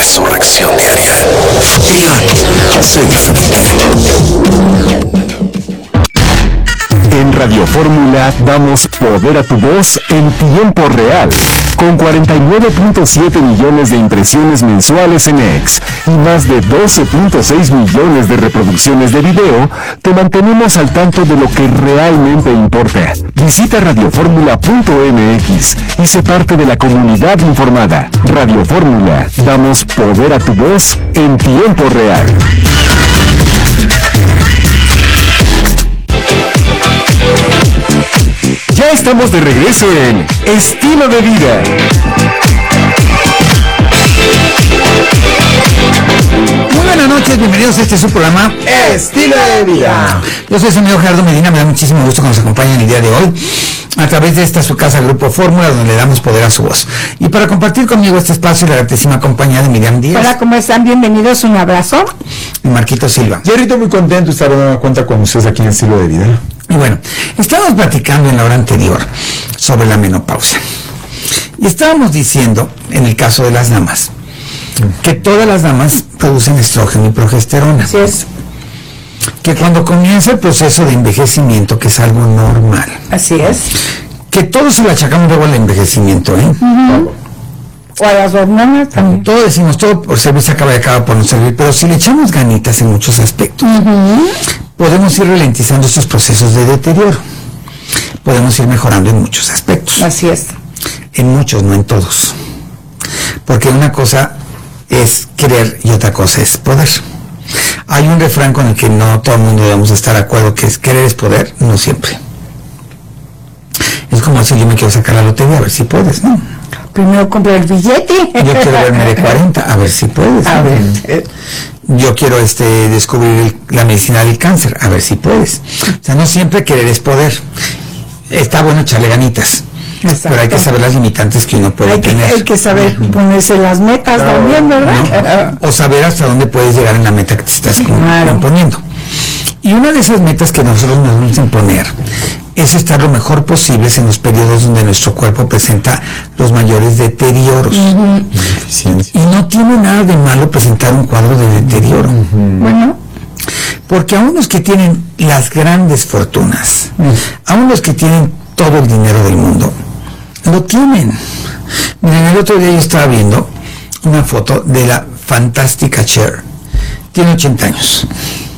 Resurrección diaria. Diario, sé diferente. En Radio Fórmula damos poder a tu voz en tiempo real. Con 49.7 millones de impresiones mensuales en X y más de 12.6 millones de reproducciones de video, te mantenemos al tanto de lo que realmente importa. Visita radioformula.mx y sé parte de la comunidad informada. Radio Fórmula, damos poder a tu voz en tiempo real. Ya estamos de regreso en Estilo de Vida. Muy buenas noches, bienvenidos a este su programa Estilo de Vida. Yo soy el señor Gerardo Medina, me da muchísimo gusto que nos acompañen el día de hoy a través de esta su casa Grupo Fórmula, donde le damos poder a su voz. Y para compartir conmigo este espacio, la gratísima compañía de Miriam Díaz. Hola, ¿cómo están? Bienvenidos, un abrazo. Y Marquito Silva. Yo ahorita muy contento de estar dando cuenta con ustedes aquí en Estilo de Vida. Y bueno, estábamos platicando en la hora anterior sobre la menopausia. Y estábamos diciendo, en el caso de las damas, que todas las damas producen estrógeno y progesterona. Así es. Que cuando comienza el proceso de envejecimiento, que es algo normal. Así es. Que todos se lo achacamos luego al envejecimiento, ¿eh? O a las hormonas también. Todo decimos, todo por servir se acaba por no servir, pero si le echamos ganitas en muchos aspectos, podemos ir ralentizando estos procesos de deterioro. Podemos ir mejorando en muchos aspectos. Así es. En muchos, no en todos. Porque una cosa es querer y otra cosa es poder. Hay un refrán con el que no todo el mundo debemos estar de acuerdo, que es querer es poder, no siempre. Es como si yo me quiero sacar la lotería, a ver si puedes, ¿no? Primero comprar el billete. Yo quiero verme de 40, a ver si puedes. A ver. Yo quiero descubrir la medicina del cáncer, a ver si puedes. O sea, no siempre querer es poder. Está bueno echarle ganitas. Exacto. Pero hay que saber las limitantes que uno puede tener. Hay que saber ponerse las metas también, ¿verdad? ¿No? O saber hasta dónde puedes llegar en la meta que te estás imponiendo. Y una de esas metas que nosotros nos vamos a imponer es estar lo mejor posible en los periodos donde nuestro cuerpo presenta los mayores deterioros. Y no tiene nada de malo presentar un cuadro de deterioro. Bueno. Porque aún los que tienen las grandes fortunas, aún los que tienen todo el dinero del mundo, lo tienen. Miren, el otro día yo estaba viendo una foto de la fantástica Cher. Tiene 80 años.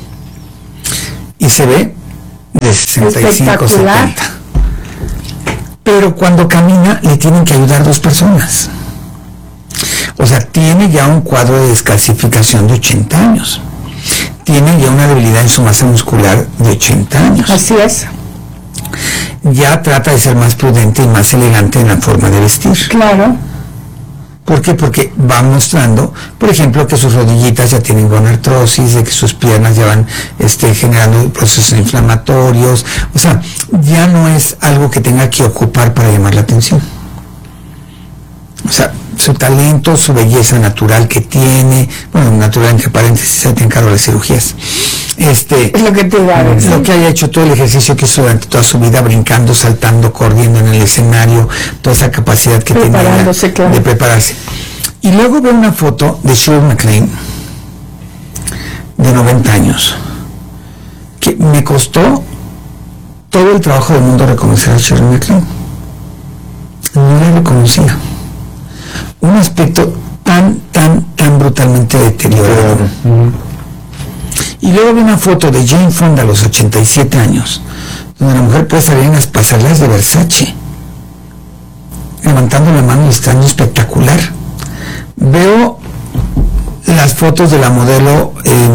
Y se ve de 65, 70. Pero cuando camina le tienen que ayudar 2 personas. O sea, tiene ya un cuadro de descalcificación de 80 años. Tiene ya una debilidad en su masa muscular de 80 años. Así es. Ya trata de ser más prudente y más elegante en la forma de vestir. Claro. ¿Por qué? Porque va mostrando, por ejemplo, que sus rodillitas ya tienen gonartrosis, de que sus piernas ya van generando procesos inflamatorios. O sea, ya no es algo que tenga que ocupar para llamar la atención. O sea, su talento, su belleza natural que tiene, bueno, natural entre paréntesis, se te encargo de las cirugías. Es lo que te da. Lo que haya hecho, todo el ejercicio que hizo durante toda su vida, brincando, saltando, corriendo en el escenario, toda esa capacidad que tenía de prepararse. Y luego veo una foto de Shirley MacLaine, de 90 años, que me costó todo el trabajo del mundo reconocer a Shirley MacLaine. No la reconocía. Un aspecto tan brutalmente deteriorado. Y luego vi una foto de Jane Fonda a los 87 años, donde la mujer puede salir en las pasarelas de Versace, levantando la mano y estando espectacular. Veo las fotos de la modelo,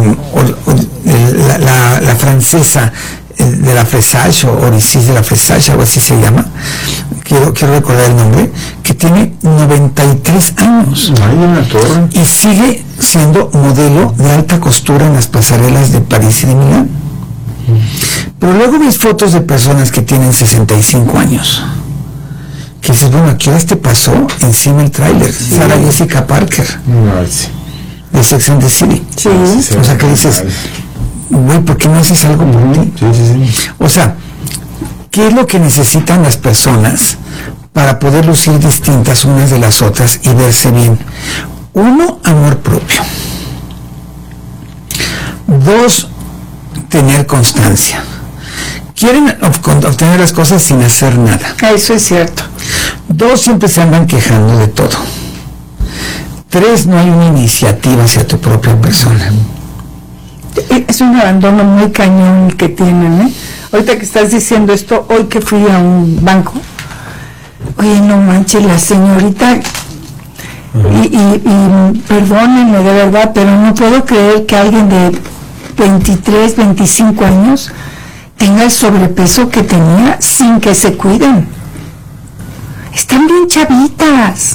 la francesa, de la Fresage, o Oricis de la Fresage, algo así se llama, quiero recordar el nombre, que tiene 93 años. Y sigue siendo modelo de alta costura en las pasarelas de París y de Milán. Pero luego ves fotos de personas que tienen 65 años, que dices, bueno, ¿qué hora te pasó encima el tráiler? Sarah Jessica Parker, de Sex and the City. O sea, que dices, güey, ¿por qué no haces algo por ti? O sea, ¿qué es lo que necesitan las personas para poder lucir distintas unas de las otras y verse bien? 1, amor propio. 2, tener constancia. Quieren obtener las cosas sin hacer nada. Eso es cierto. 2, siempre se andan quejando de todo. 3, no hay una iniciativa hacia tu propia persona. Es un abandono muy cañón el que tienen, ¿eh? Ahorita que estás diciendo esto, hoy que fui a un banco, oye, no manches, la señorita, y perdónenme de verdad, pero no puedo creer que alguien de 23, 25 años tenga el sobrepeso que tenía sin que se cuiden. Están bien chavitas.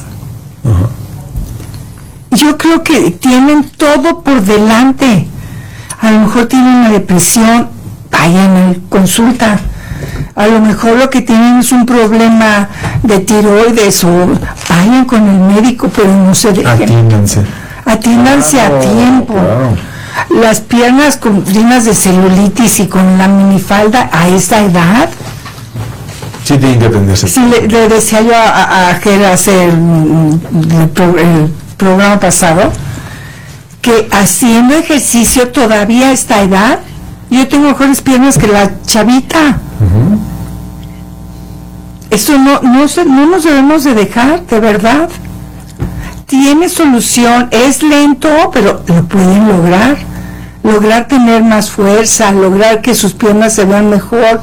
Yo creo que tienen todo por delante. A lo mejor tienen una depresión, vayan a consulta. A lo mejor lo que tienen es un problema de tiroides, o vayan con el médico, pero no se dejen. Atiéndanse a tiempo. Claro. Las piernas llenas de celulitis y con la minifalda a esa edad. Sí, tienen que atenderse. Sí, le decía yo a Jera hacer el programa pasado, que haciendo ejercicio todavía a esta edad, yo tengo mejores piernas que la chavita. Eso no nos debemos de dejar, de verdad. Tiene solución, es lento, pero lo pueden lograr tener más fuerza, lograr que sus piernas se vean mejor.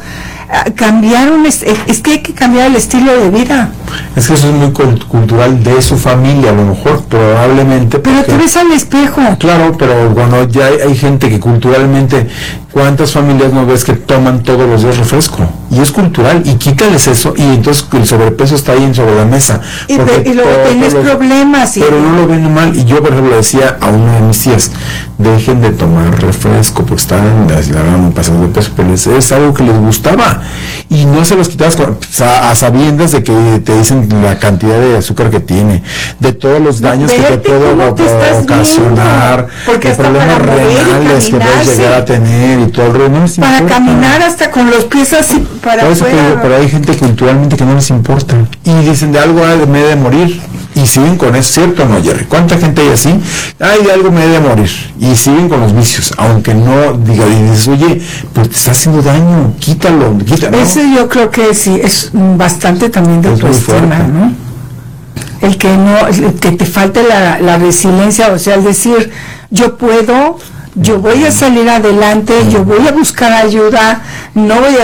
Es que hay que cambiar el estilo de vida. Es que eso es muy cultural de su familia, a lo mejor, probablemente. Pero tú ves al espejo. Claro, pero bueno, ya hay gente que culturalmente, ¿cuántas familias no ves que toman todos los días refresco? Y es cultural, y quítales eso, y entonces el sobrepeso está ahí sobre la mesa. Y luego tienes problemas. Pero no lo ven mal, y yo por ejemplo le decía a una de mis tías, dejen de tomar refresco, porque están pasando de peso, pero es algo que les gustaba, y no se los quitabas a sabiendas de que te dicen la cantidad de azúcar que tiene, de todos los daños que te puede ocasionar, porque de problemas renales que puedes llegar a tener y todo el rollo. No para importa. Caminar hasta con los pies así para afuera. Pero hay gente culturalmente que no les importa y dicen de algo me he de morir y siguen con eso, ¿cierto o no, Jerry? ¿Cuánta gente hay así? Ay, de algo me he de morir y siguen con los vicios, aunque no diga, y dices, oye, pues te está haciendo daño, quítalo. Ese yo creo que sí es bastante también de autoestima, ¿no? El que te falte la resiliencia, o sea, el decir, yo puedo, yo voy a salir adelante, yo voy a buscar ayuda, no voy a